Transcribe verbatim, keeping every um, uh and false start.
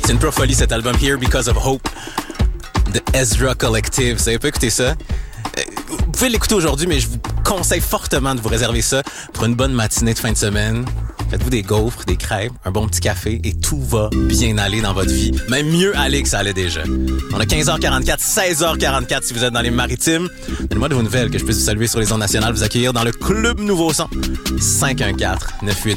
C'est une profolie cet album, Here Because of Hope, de Ezra Collective. Vous avez pas écouté ça? Vous pouvez l'écouter aujourd'hui, mais je vous conseille fortement de vous réserver ça pour une bonne matinée de fin de semaine. Faites-vous des gaufres, des crêpes, un bon petit café et tout va bien aller dans votre vie. Même mieux aller que ça allait déjà. On a quinze heures quarante-quatre, seize heures quarante-quatre si vous êtes dans les maritimes. Donnez-moi de vos nouvelles que je puisse vous saluer sur les ondes nationales, vous accueillir dans le Club Nouveau Son. cinq un quatre, neuf huit